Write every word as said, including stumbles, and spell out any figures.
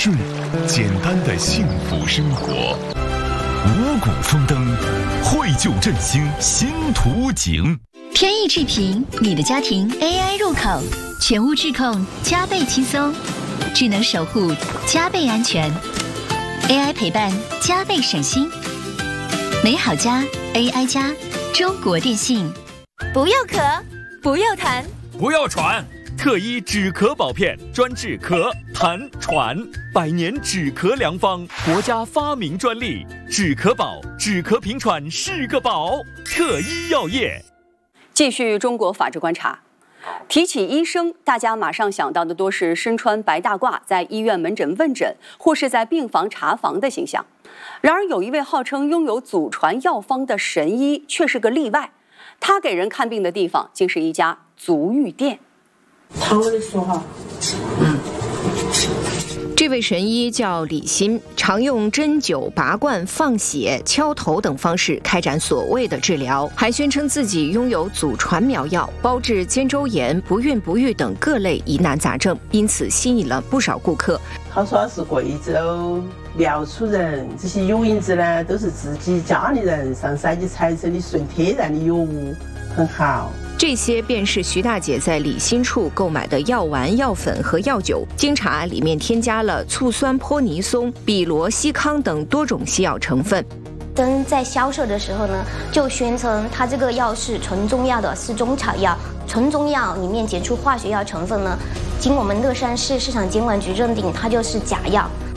睡，简单的幸福生活。五谷丰登，绘就振兴新图景。 天意智评，你的家庭 A I 入口，全屋智控，加倍轻松，智能守护，加倍安全 ，A I 陪伴，加倍省心。美好家 A I 家，中国电信。 不要咳，不要痰， 不要喘。特一止咳宝片专治咳、痰、喘，百年止咳良方，国家发明专利。止咳宝，止咳平喘是个宝。特一药业。 继续中国法治观察。提起医生，大家马上想到的多是身穿白大褂在医院门诊问诊，或是在病房查房的形象。然而，有一位号称拥有祖传药方的神医，却是个例外。他给人看病的地方，竟是一家足浴店。 他们说话，嗯。 这位神医叫李欣，常用针灸、拔罐、放血、敲头等方式开展所谓的治疗，还宣称自己拥有祖传苗药，包治肩周炎、不孕不育等各类疑难杂症，因此吸引了不少顾客。 他说是贵州苗族人，这些药引子呢都是自己家里人上山去采成的纯天然的药物，很好。 这些便是徐大姐在李欣处购买的药丸、药粉和药酒。经查，里面添加了醋酸泼尼松、比罗西康等多种西药成分。 灯在销售的时候呢，就宣称它这个药是纯中药的，是中草药。纯中药里面检出化学药成分呢，经我们乐山市市场监管局认定，它就是假药。